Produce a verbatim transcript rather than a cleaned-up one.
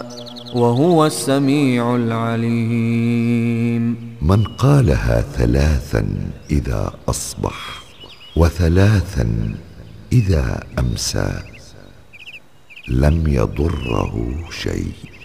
وهو السميع العليم. من قالها ثلاثا إذا أصبح وثلاثا إذا أمسى لم يضره شيء.